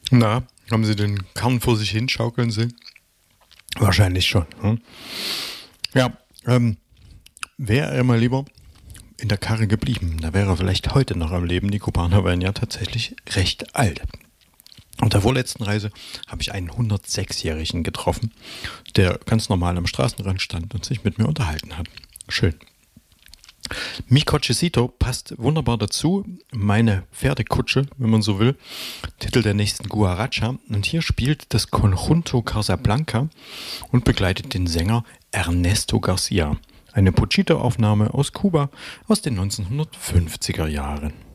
Na, haben Sie den Kern vor sich hinschaukeln sehen? Wahrscheinlich schon. Hm? Ja, wäre er mal lieber in der Karre geblieben. Da wäre er vielleicht heute noch am Leben. Die Kubaner wären ja tatsächlich recht alt. Auf der vorletzten Reise habe ich einen 106-Jährigen getroffen, der ganz normal am Straßenrand stand und sich mit mir unterhalten hat. Schön. Mi Cochecito passt wunderbar dazu. Meine Pferdekutsche, wenn man so will. Titel der nächsten Guaracha. Und hier spielt das Conjunto Casablanca und begleitet den Sänger Ernesto Garcia. Eine Pochito-Aufnahme aus Kuba aus den 1950er Jahren.